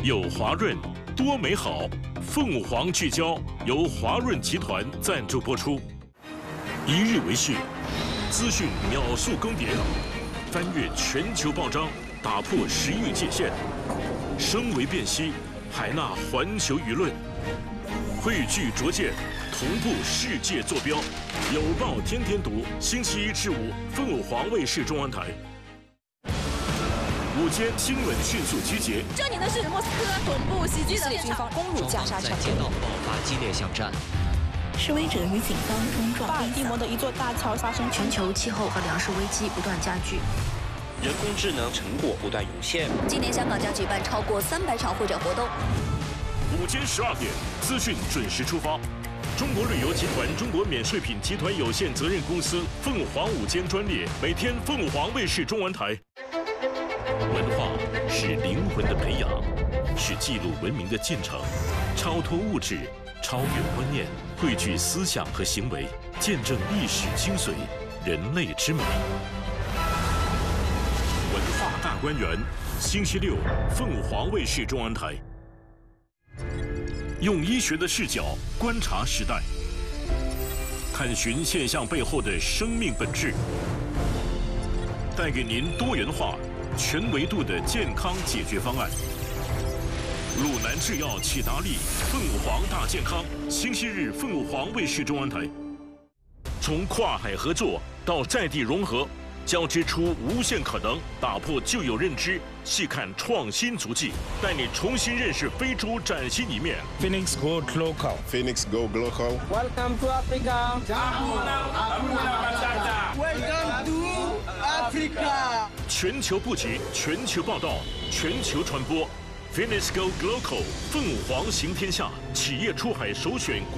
有华润，多美好。凤凰聚焦由华润集团赞助播出。一日为事，资讯秒速更迭，翻越全球报章，打破时域界限，声为辨析，海纳环球舆论，汇聚拙见，同步世界坐标。有报天天读，星期一至五，凤凰卫视中文台。午间新闻迅速集结。 这里呢是莫斯科总部袭击的现场，攻入加沙城， 在街道爆发激烈巷战。 示威者与警方冲撞。 巴尔的摩的一座大桥发生。 全球气候和粮食危机不断加剧， 人工智能成果不断涌现。 今年香港将举办超过300场会展活动。 午间12点，资讯准时出发。中国旅游集团中国免税品集团有限责任公司凤凰午间专列，每天凤凰卫视中文台。文化是灵魂的培养，是记录文明的进程，超脱物质，超越观念，汇聚思想和行为，见证历史精髓，人类之美。文化大观园，星期六，凤凰卫视中文台。用医学的视角观察时代，探寻现象背后的生命本质，带给您多元化、全维度的健康解决方案。鲁南制药启达利凤凰大健康，星期日凤凰卫视中文台。从跨海合作到在地融合，交织出无限可能，打破旧有认知，细看创新足迹，带你重新认识非洲崭新一面。 Phoenix Go Global. Phoenix Go Global. Welcome to Africa. Welcome to Africa. 全球布局，全球报道，全球传播。Phoenix Go Global， 凤凰行天下，企业出海首选。